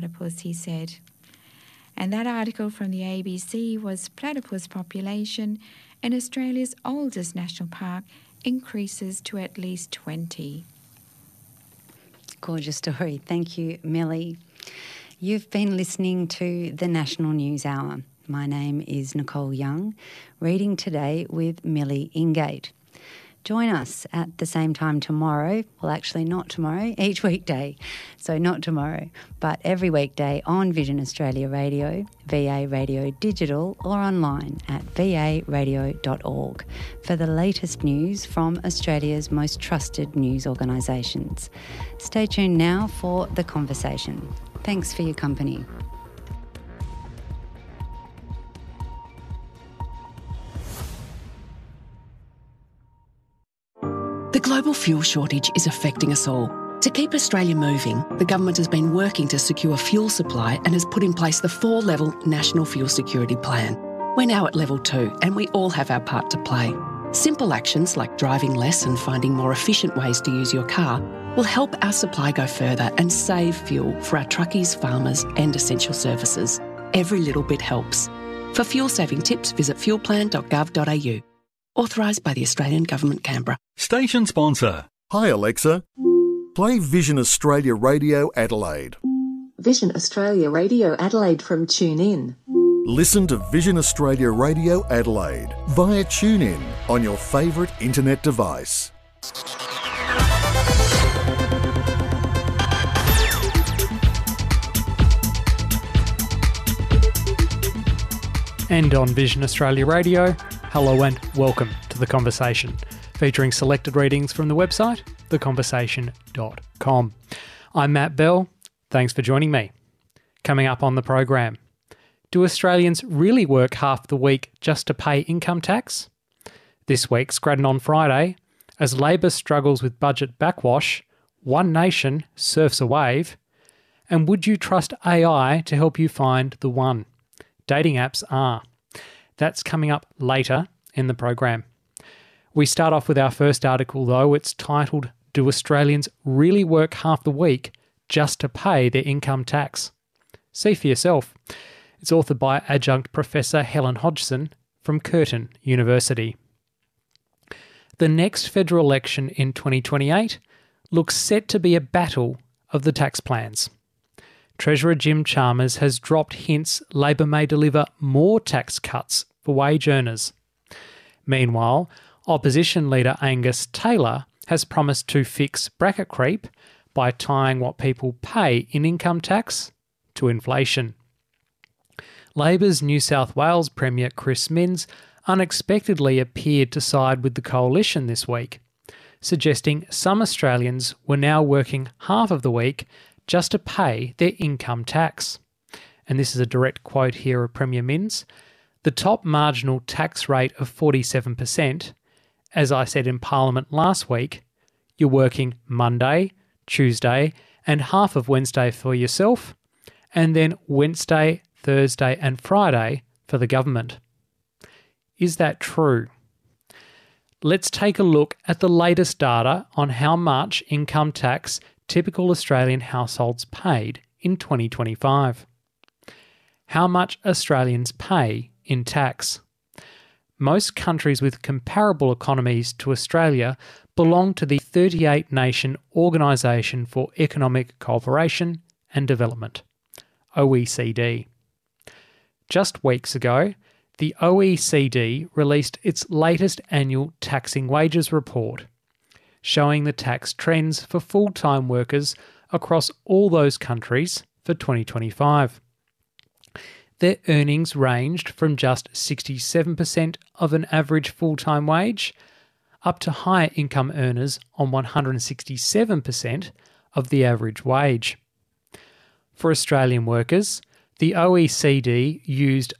platypus, he said. And that article from the ABC was Platypus Population in Australia's oldest national park increases to at least 20. Gorgeous story. Thank you, Millie. You've been listening to the National News Hour. My name is Nicole Young, reading today with Millie Ingate. Join us at the same time tomorrow. Well, actually not tomorrow, each weekday. So not tomorrow, but every weekday on Vision Australia Radio, VA Radio Digital, or online at varadio.org for the latest news from Australia's most trusted news organisations. Stay tuned now for The Conversation. Thanks for your company. The global fuel shortage is affecting us all. To keep Australia moving, the government has been working to secure fuel supply and has put in place the 4-level National Fuel Security Plan. We're now at level 2 and we all have our part to play. Simple actions like driving less and finding more efficient ways to use your car will help our supply go further and save fuel for our truckies, farmers and essential services. Every little bit helps. For fuel saving tips, visit fuelplan.gov.au. Authorised by the Australian Government, Canberra. Station sponsor. Hi Alexa. Play Vision Australia Radio Adelaide. Vision Australia Radio Adelaide from TuneIn. Listen to Vision Australia Radio Adelaide via TuneIn on your favourite internet device. And on Vision Australia Radio, hello and welcome to The Conversation, featuring selected readings from the website, theconversation.com. I'm Matt Bell. Thanks for joining me. Coming up on the program, do Australians really work half the week just to pay income tax? This week, Scranton on Friday, as Labor struggles with budget backwash, One Nation surfs a wave, and would you trust AI to help you find the one? Dating apps are. That's coming up later in the program. We start off with our first article, though. It's titled, Do Australians Really Work Half the Week Just to Pay Their Income Tax? See for yourself. It's authored by adjunct Professor Helen Hodgson from Curtin University. The next federal election in 2028 looks set to be a battle of the tax plans. Treasurer Jim Chalmers has dropped hints Labor may deliver more tax cuts for wage earners. Meanwhile, opposition leader Angus Taylor has promised to fix bracket creep by tying what people pay in income tax to inflation. Labor's New South Wales Premier Chris Minns unexpectedly appeared to side with the coalition this week, suggesting some Australians were now working half of the week just to pay their income tax. And this is a direct quote here of Premier Minns. The top marginal tax rate of 47%, as I said in Parliament last week, you're working Monday, Tuesday, and half of Wednesday for yourself, and then Wednesday, Thursday, and Friday for the government. Is that true? Let's take a look at the latest data on how much income tax typical Australian households paid in 2025. How much Australians pay in tax. Most countries with comparable economies to Australia belong to the 38-nation Organisation for Economic Cooperation and Development, OECD. Just weeks ago, the OECD released its latest annual Taxing Wages report, showing the tax trends for full-time workers across all those countries for 2025. Their earnings ranged from just 67% of an average full-time wage up to higher income earners on 167% of the average wage. For Australian workers, the OECD used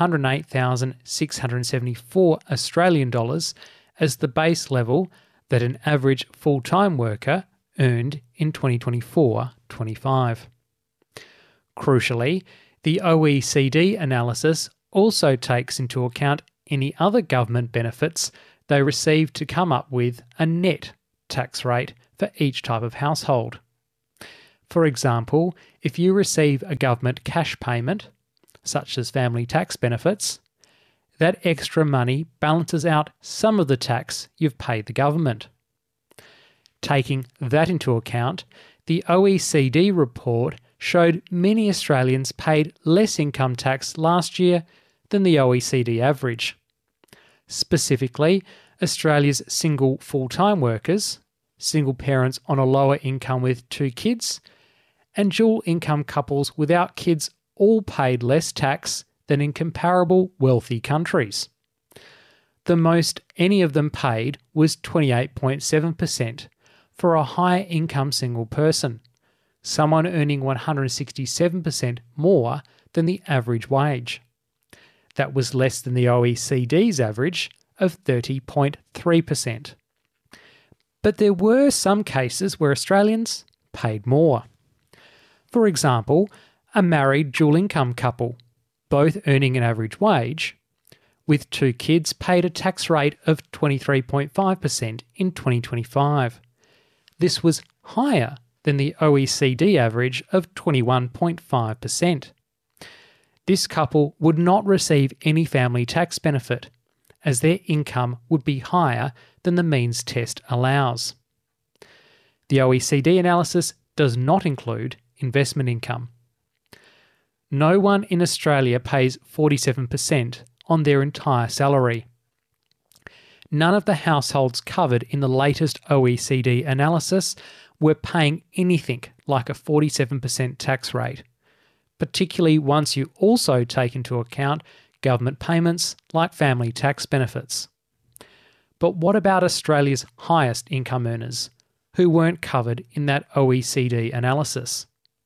108,674 Australian dollars as the base level that an average full-time worker earned in 2024-25. Crucially, the OECD analysis also takes into account any other government benefits they receive to come up with a net tax rate for each type of household. For example, if you receive a government cash payment, such as family tax benefits, that extra money balances out some of the tax you've paid the government. Taking that into account, the OECD report showed many Australians paid less income tax last year than the OECD average. Specifically, Australia's single full-time workers, single parents on a lower income with 2 kids, and dual income couples without kids all paid less tax than in comparable wealthy countries. The most any of them paid was 28.7% for a higher income single person, someone earning 167% more than the average wage. That was less than the OECD's average of 30.3%. But there were some cases where Australians paid more. For example, a married dual income couple, both earning an average wage, with 2 kids paid a tax rate of 23.5% in 2025. This was higher than the OECD average of 21.5%. This couple would not receive any family tax benefit, as their income would be higher than the means test allows. The OECD analysis does not include investment income. No one in Australia pays 47% on their entire salary. None of the households covered in the latest OECD analysis were paying anything like a 47% tax rate, particularly once you also take into account government payments like family tax benefits. But what about Australia's highest income earners, who weren't covered in that OECD analysis?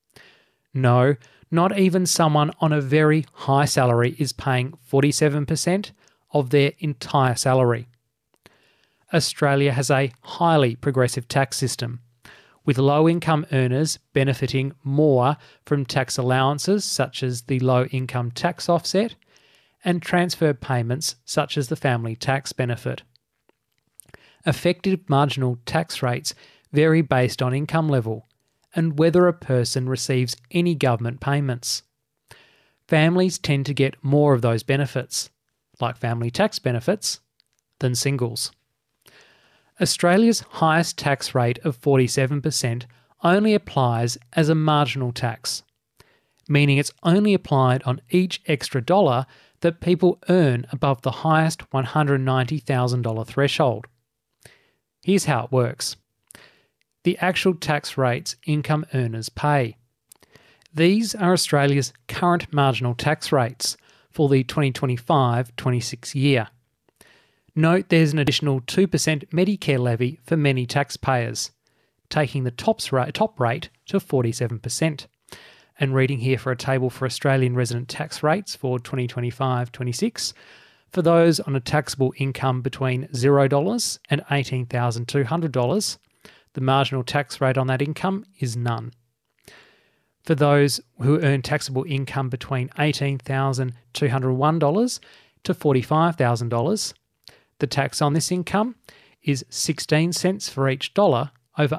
No, not even someone on a very high salary is paying 47% of their entire salary. Australia has a highly progressive tax system, with low-income earners benefiting more from tax allowances such as the low-income tax offset and transfer payments such as the family tax benefit. Effective marginal tax rates vary based on income level and whether a person receives any government payments. Families tend to get more of those benefits, like family tax benefits, than singles. Australia's highest tax rate of 47% only applies as a marginal tax, meaning it's only applied on each extra dollar that people earn above the highest $190,000 threshold. Here's how it works. The actual tax rates income earners pay. These are Australia's current marginal tax rates for the 2025-26 year. Note there's an additional 2% Medicare levy for many taxpayers, taking the top rate to 47%. And reading here for a table for Australian resident tax rates for 2025-26, for those on a taxable income between $0 and $18,200, the marginal tax rate on that income is none. For those who earn taxable income between $18,201 to $45,000, the tax on this income is 16 cents for each dollar over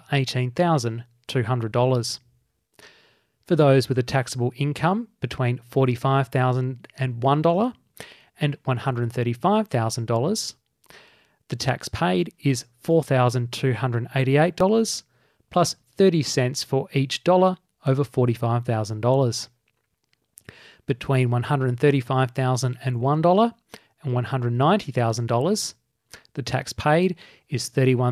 $18,200. For those with a taxable income between $45,001 and $135,000, the tax paid is $4,288 plus 30 cents for each dollar over $45,000. Between $135,001 and $190,000, the tax paid is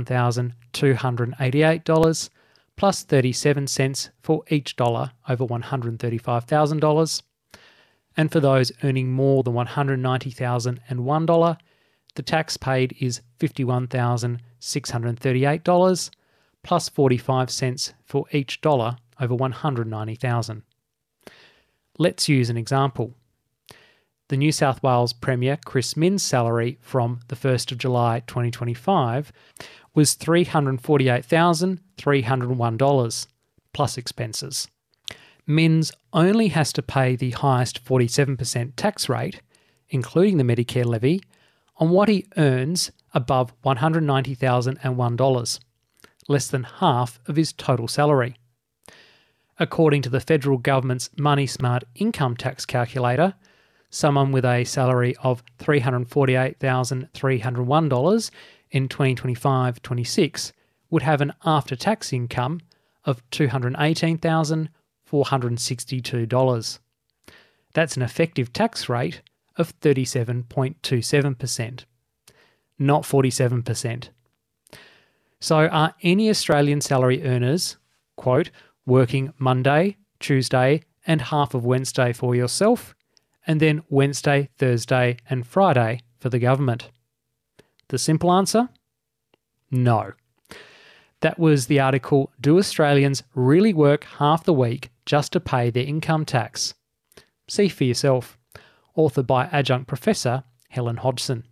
$31,288 plus 37 cents for each dollar over $135,000. And for those earning more than $190,001, the tax paid is $51,638 plus 45 cents for each dollar over $190,000. Let's use an example. The New South Wales Premier Chris Minns' salary from the 1st of July 2025 was $348,301 plus expenses. Minns only has to pay the highest 47% tax rate, including the Medicare levy, on what he earns above $190,001, less than half of his total salary. according to the federal government's Money Smart income tax calculator, someone with a salary of $348,301 in 2025-26 would have an after-tax income of $218,462. That's an effective tax rate of 37.27%, not 47%. So are any Australian salary earners, quote, working Monday, Tuesday and half of Wednesday for yourself, and then Wednesday, Thursday and Friday for the government? The simple answer? No. That was the article, Do Australians Really Work Half the Week Just to Pay Their Income Tax? See for yourself. Authored by adjunct professor Helen Hodgson.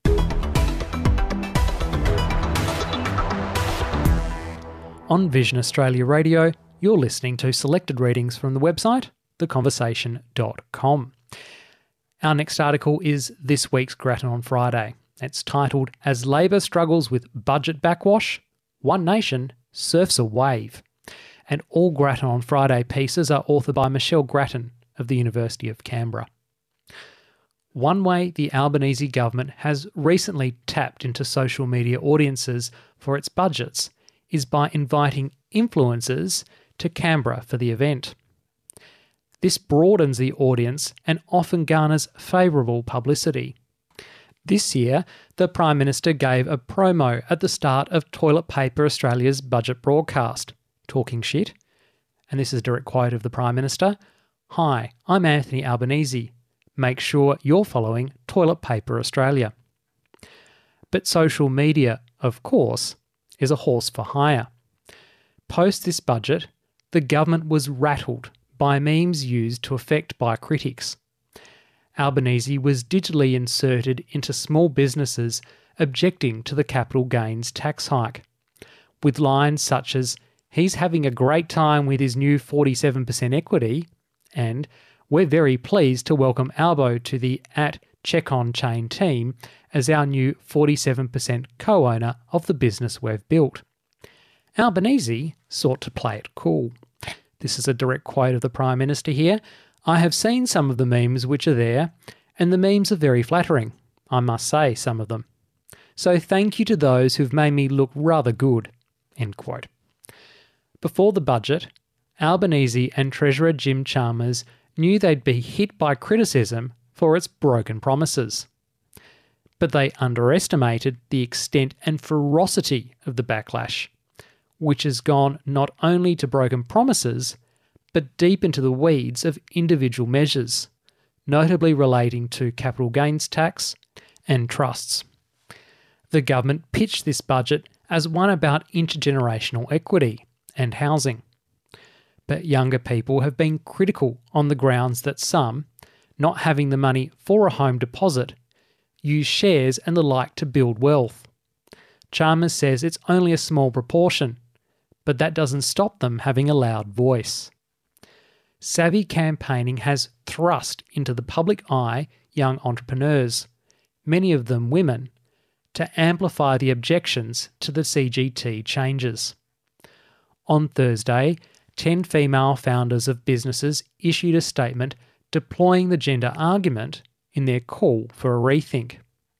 On Vision Australia Radio, you're listening to selected readings from the website, theconversation.com. Our next article is this week's Grattan on Friday. It's titled, As Labor Struggles with Budget Backwash, One Nation Surfs a Wave. And all Grattan on Friday pieces are authored by Michelle Grattan of the University of Canberra. One way the Albanese government has recently tapped into social media audiences for its budgets is by inviting influencers to Canberra for the event. This broadens the audience and often garners favourable publicity. This year, the Prime Minister gave a promo at the start of Toilet Paper Australia's budget broadcast, talking shit. And this is a direct quote of the Prime Minister. Hi, I'm Anthony Albanese. Make sure you're following Toilet Paper Australia. But social media, of course, is a horse for hire. Post this budget, the government was rattled by memes used to affect by critics. Albanese was digitally inserted into small businesses objecting to the capital gains tax hike, with lines such as, he's having a great time with his new 47% equity, and we're very pleased to welcome Albo to the @CheckOnChain team as our new 47% co-owner of the business we've built. Albanese sought to play it cool. This is a direct quote of the Prime Minister here. I have seen some of the memes which are there, and the memes are very flattering, I must say, some of them. So thank you to those who've made me look rather good, end quote. Before the budget, Albanese and Treasurer Jim Chalmers knew they'd be hit by criticism for its broken promises. But they underestimated the extent and ferocity of the backlash, which has gone not only to broken promises, but deep into the weeds of individual measures, notably relating to capital gains tax and trusts. The government pitched this budget as one about intergenerational equity and housing. But younger people have been critical on the grounds that some, not having the money for a home deposit, use shares and the like to build wealth. Chalmers says it's only a small proportion, but that doesn't stop them having a loud voice. Savvy campaigning has thrust into the public eye young entrepreneurs, many of them women, to amplify the objections to the CGT changes. On Thursday, 10 female founders of businesses issued a statement deploying the gender argument in their call for a rethink.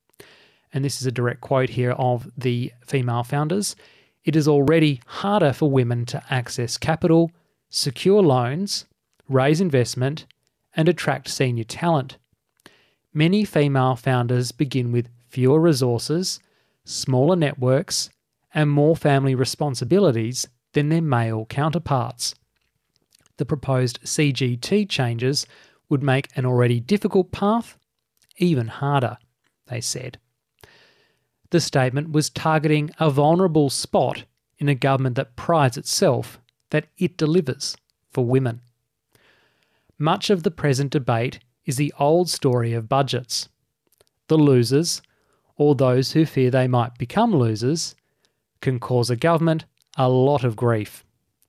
And this is a direct quote here of the female founders. It is already harder for women to access capital, secure loans, raise investment, and attract senior talent. Many female founders begin with fewer resources, smaller networks, and more family responsibilities than their male counterparts. The proposed CGT changes would make an already difficult path even harder, they said. The statement was targeting a vulnerable spot in a government that prides itself that it delivers for women. Much of the present debate is the old story of budgets. The losers, or those who fear they might become losers, can cause a government a lot of grief.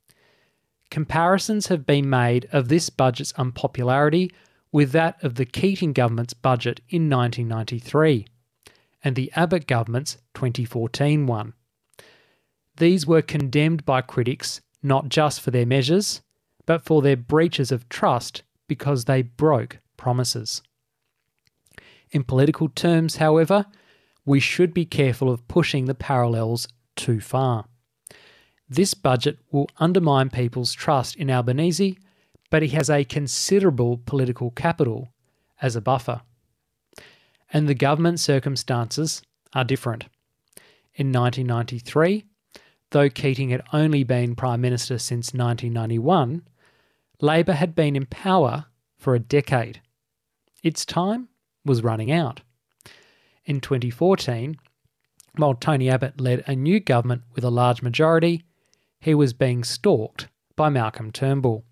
Comparisons have been made of this budget's unpopularity with that of the Keating government's budget in 1993 and the Abbott government's 2014 one. These were condemned by critics not just for their measures, but for their breaches of trust because they broke promises. In political terms, however, we should be careful of pushing the parallels too far. This budget will undermine people's trust in Albanese, but he has a considerable political capital as a buffer. And the government circumstances are different. In 1993, though Keating had only been Prime Minister since 1991, Labor had been in power for a decade. Its time was running out. In 2014, while Tony Abbott led a new government with a large majority, he was being stalked by Malcolm Turnbull.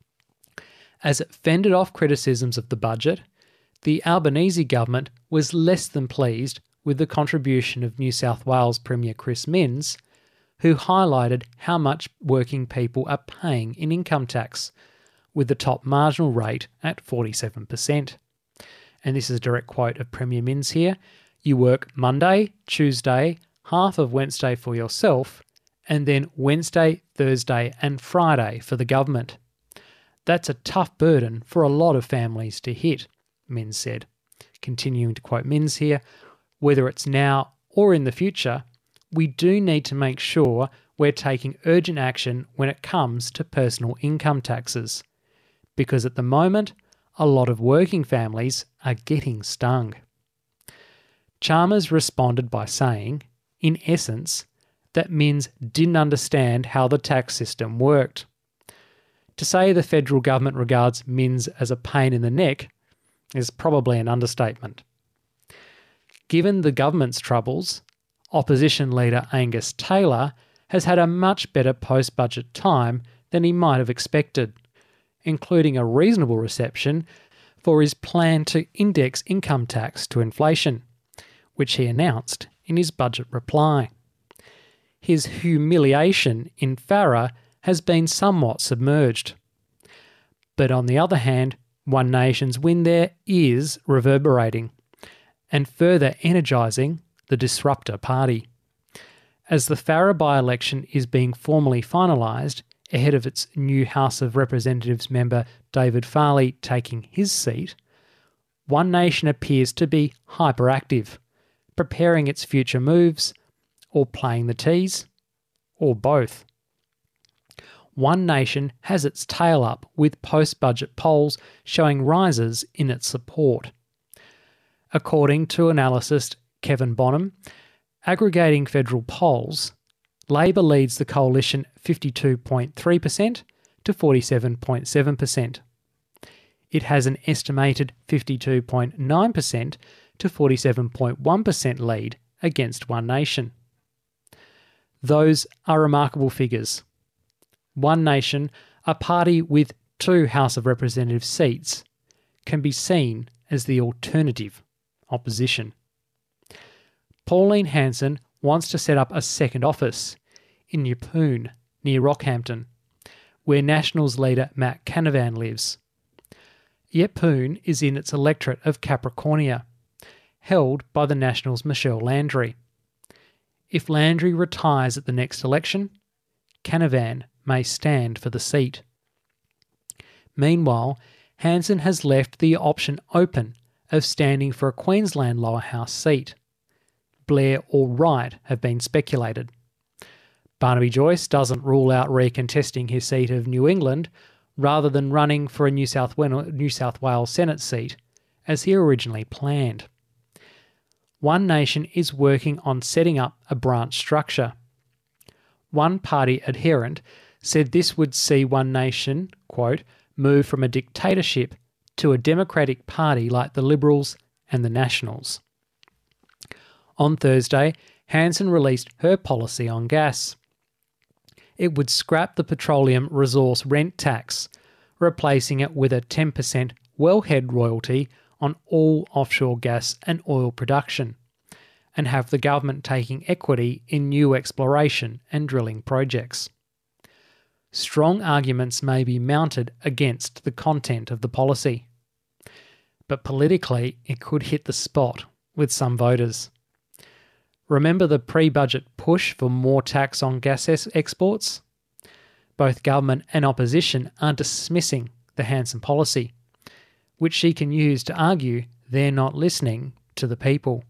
As it fended off criticisms of the budget, the Albanese government was less than pleased with the contribution of New South Wales Premier Chris Minns, who highlighted how much working people are paying in income tax, with the top marginal rate at 47%. And this is a direct quote of Premier Minns here. You work Monday, Tuesday, half of Wednesday for yourself, and then Wednesday, Thursday and Friday for the government. That's a tough burden for a lot of families to hit, Minns said. Continuing to quote Minns here, whether it's now or in the future, we do need to make sure we're taking urgent action when it comes to personal income taxes, because at the moment, a lot of working families are getting stung. Chalmers responded by saying, in essence, that Minns didn't understand how the tax system worked. To say the federal government regards Minns as a pain in the neck is probably an understatement. Given the government's troubles, Opposition leader Angus Taylor has had a much better post-budget time than he might have expected, including a reasonable reception for his plan to index income tax to inflation, which he announced in his budget reply. His humiliation in Farrer has been somewhat submerged. But on the other hand, One Nation's win there is reverberating and further energising the Disruptor Party. As the Farrer by-election is being formally finalised ahead of its new House of Representatives member David Farley taking his seat, One Nation appears to be hyperactive, preparing its future moves, or playing the tease, or both. One Nation has its tail up with post-budget polls showing rises in its support. According to analyst Kevin Bonham, aggregating federal polls, Labor leads the coalition 52.3% to 47.7%. It has an estimated 52.9% to 47.1% lead against One Nation. Those are remarkable figures. One Nation, a party with 2 House of Representatives seats, can be seen as the alternative opposition. Pauline Hanson wants to set up a second office in Yeppoon, near Rockhampton, where Nationals leader Matt Canavan lives. Yeppoon is in its electorate of Capricornia, held by the Nationals' Michelle Landry. If Landry retires at the next election, Canavan may stand for the seat. Meanwhile, Hanson has left the option open of standing for a Queensland lower house seat. Blair or Wright have been speculated. Barnaby Joyce doesn't rule out recontesting his seat of New England rather than running for a New South Wales Senate seat, as he originally planned. One Nation is working on setting up a branch structure. One party adherent said this would see One Nation, quote, move from a dictatorship to a democratic party like the Liberals and the Nationals. On Thursday, Hanson released her policy on gas. It would scrap the petroleum resource rent tax, replacing it with a 10% wellhead royalty on all offshore gas and oil production, and have the government taking equity in new exploration and drilling projects. Strong arguments may be mounted against the content of the policy, but politically it could hit the spot with some voters. Remember the pre-budget push for more tax on gas exports? both government and opposition are dismissing the Hanson policy, which she can use to argue they're not listening to the people.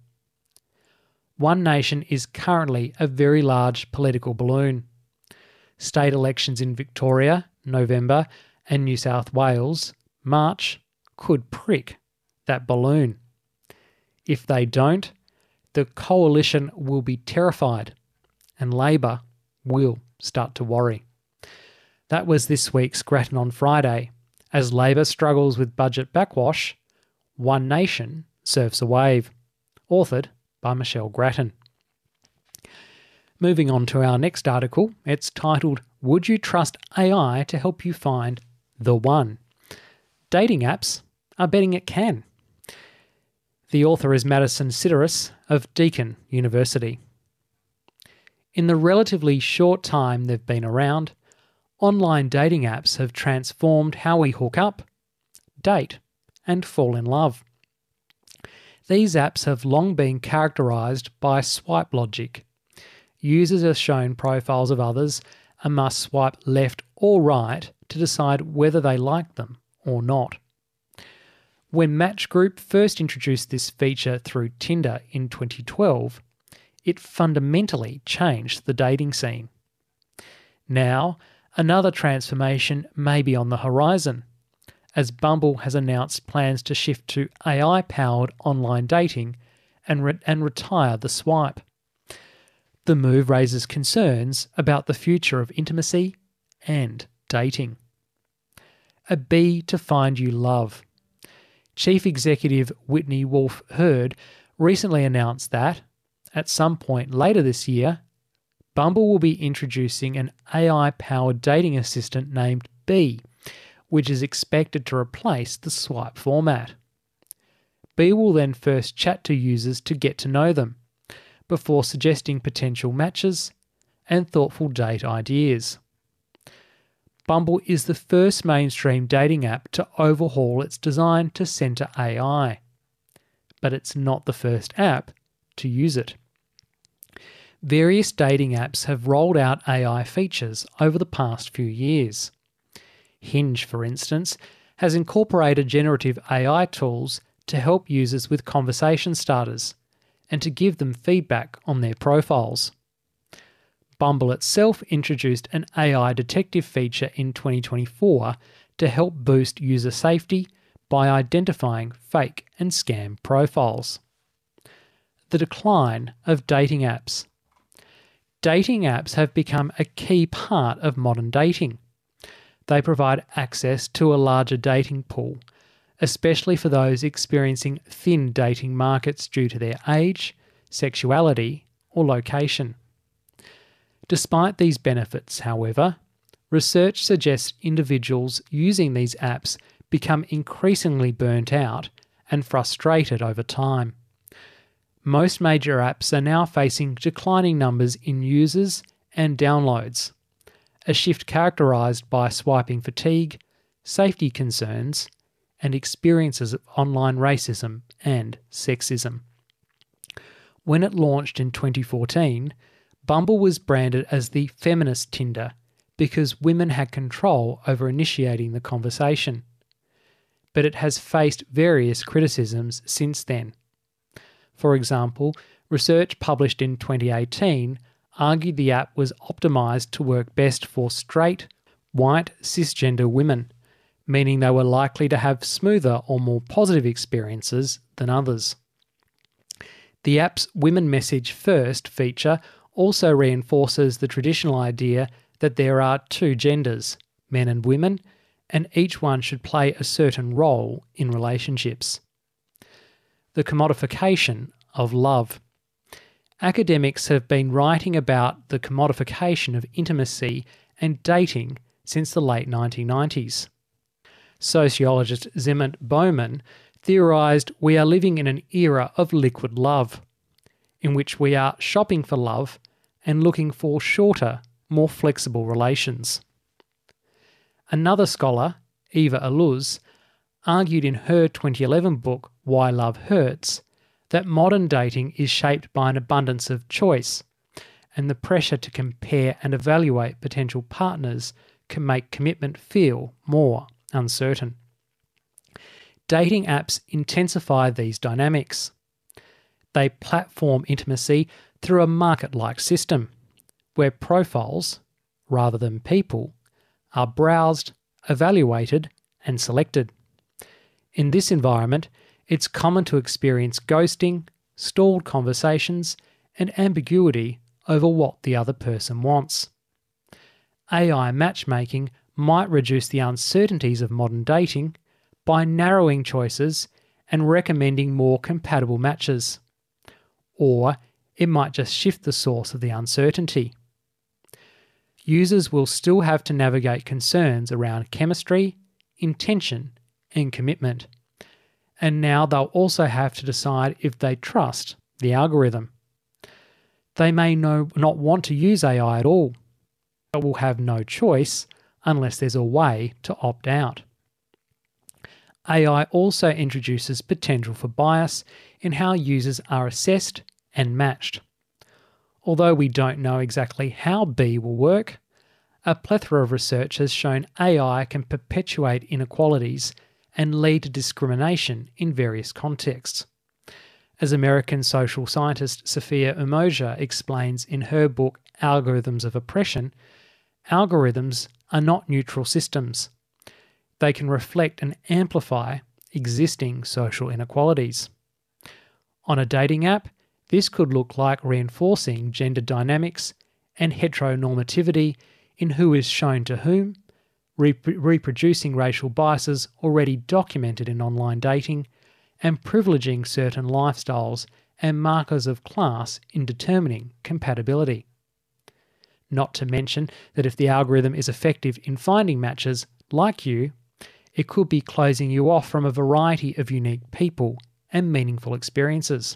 One Nation is currently a very large political balloon. State elections in Victoria, November, and New South Wales, March, could prick that balloon. If they don't, the coalition will be terrified and Labor will start to worry. That was this week's Grattan on Friday. As Labor struggles with budget backwash, One Nation surfs a wave. Authored by Michelle Grattan. Moving on to our next article, it's titled, Would You Trust AI to Help You Find the One? Dating apps are betting it can. The author is Madison Sideris of Deakin University. In the relatively short time they've been around, online dating apps have transformed how we hook up, date, and fall in love. These apps have long been characterised by swipe logic. Users are shown profiles of others and must swipe left or right to decide whether they like them or not. When Match Group first introduced this feature through Tinder in 2012, it fundamentally changed the dating scene. Now, another transformation may be on the horizon, as Bumble has announced plans to shift to AI-powered online dating and retire the swipe. The move raises concerns about the future of intimacy and dating. A bee to find you love. Chief Executive Whitney Wolfe Herd recently announced that, at some point later this year, Bumble will be introducing an AI-powered dating assistant named Bee, which is expected to replace the swipe format. Bee will then first chat to users to get to know them, before suggesting potential matches and thoughtful date ideas. Bumble is the first mainstream dating app to overhaul its design to centre AI, but it's not the first app to use it. Various dating apps have rolled out AI features over the past few years. Hinge, for instance, has incorporated generative AI tools to help users with conversation starters and to give them feedback on their profiles. Bumble itself introduced an AI detective feature in 2024 to help boost user safety by identifying fake and scam profiles. The decline of dating apps. Dating apps have become a key part of modern dating. They provide access to a larger dating pool, especially for those experiencing thin dating markets due to their age, sexuality, or location. Despite these benefits, however, research suggests individuals using these apps become increasingly burnt out and frustrated over time. Most major apps are now facing declining numbers in users and downloads, a shift characterised by swiping fatigue, safety concerns, and experiences of online racism and sexism. When it launched in 2014, Bumble was branded as the feminist Tinder because women had control over initiating the conversation. But it has faced various criticisms since then. For example, research published in 2018 argued the app was optimised to work best for straight, white, cisgender women, meaning they were likely to have smoother or more positive experiences than others. The app's Women Message First feature also reinforces the traditional idea that there are two genders, men and women, and each one should play a certain role in relationships. The commodification of love. Academics have been writing about the commodification of intimacy and dating since the late 1990s. Sociologist Zement Bowman theorised we are living in an era of liquid love, in which we are shopping for love and looking for shorter, more flexible relations. Another scholar, Eva Illouz, argued in her 2011 book Why Love Hurts that modern dating is shaped by an abundance of choice, and the pressure to compare and evaluate potential partners can make commitment feel more uncertain. Dating apps intensify these dynamics. They platform intimacy through a market-like system, where profiles, rather than people, are browsed, evaluated, and selected. In this environment, it's common to experience ghosting, stalled conversations, and ambiguity over what the other person wants. AI matchmaking might reduce the uncertainties of modern dating by narrowing choices and recommending more compatible matches. Or it might just shift the source of the uncertainty. Users will still have to navigate concerns around chemistry, intention, and commitment. And now they'll also have to decide if they trust the algorithm. They may not want to use AI at all, but will have no choice unless there's a way to opt out. AI also introduces potential for bias in how users are assessed and matched. Although we don't know exactly how B will work, a plethora of research has shown AI can perpetuate inequalities and lead to discrimination in various contexts. As American social scientist Sophia Umoja explains in her book Algorithms of Oppression, algorithms are not neutral systems. They can reflect and amplify existing social inequalities. On a dating app, this could look like reinforcing gender dynamics and heteronormativity in who is shown to whom, reproducing racial biases already documented in online dating, and privileging certain lifestyles and markers of class in determining compatibility. Not to mention that if the algorithm is effective in finding matches like you, it could be closing you off from a variety of unique people and meaningful experiences.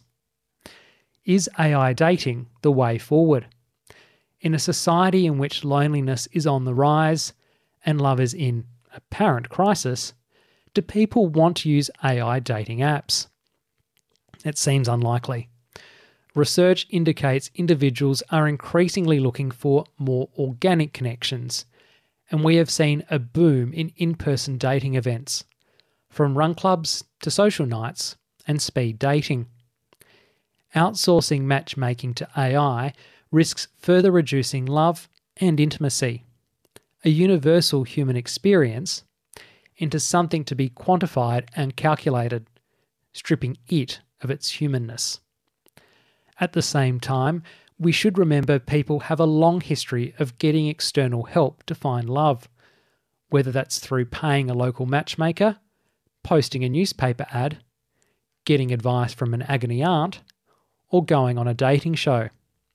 Is AI dating the way forward? In a society in which loneliness is on the rise and love is in apparent crisis, do people want to use AI dating apps? It seems unlikely. Research indicates individuals are increasingly looking for more organic connections, and we have seen a boom in in-person dating events, from run clubs to social nights and speed dating. Outsourcing matchmaking to AI risks further reducing love and intimacy, a universal human experience, into something to be quantified and calculated, stripping it of its humanness. At the same time, we should remember people have a long history of getting external help to find love, whether that's through paying a local matchmaker, posting a newspaper ad, getting advice from an agony aunt, or going on a dating show.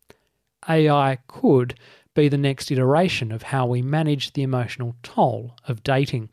AI could be the next iteration of how we manage the emotional toll of dating.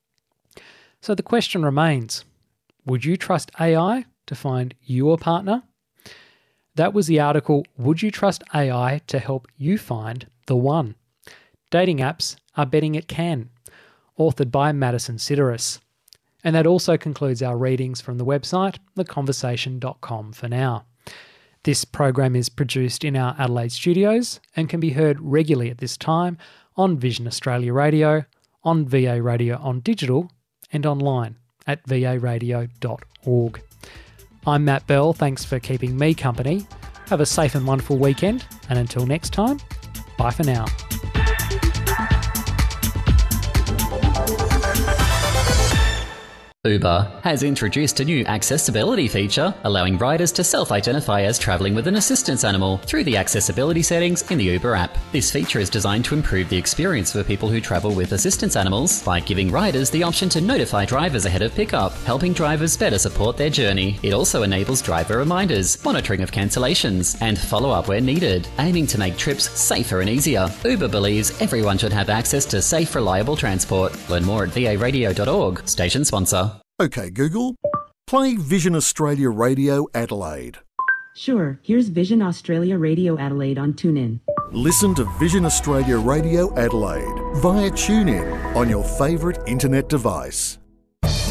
So the question remains, would you trust AI to find you a partner? That was the article, Would You Trust AI to Help You Find the One? Dating apps are betting it can, authored by Madison Sideris. And that also concludes our readings from the website, theconversation.com for now. This program is produced in our Adelaide studios and can be heard regularly at this time on Vision Australia Radio, on VA Radio on digital, and online at varadio.org. I'm Matt Bell, thanks for keeping me company. Have a safe and wonderful weekend, and until next time, bye for now. Uber has introduced a new accessibility feature, allowing riders to self-identify as travelling with an assistance animal through the accessibility settings in the Uber app. This feature is designed to improve the experience for people who travel with assistance animals by giving riders the option to notify drivers ahead of pickup, helping drivers better support their journey. It also enables driver reminders, monitoring of cancellations, and follow-up where needed, aiming to make trips safer and easier. Uber believes everyone should have access to safe, reliable transport. Learn more at varadio.org, station sponsor. OK Google, play Vision Australia Radio Adelaide. Sure, here's Vision Australia Radio Adelaide on TuneIn. Listen to Vision Australia Radio Adelaide via TuneIn on your favourite internet device.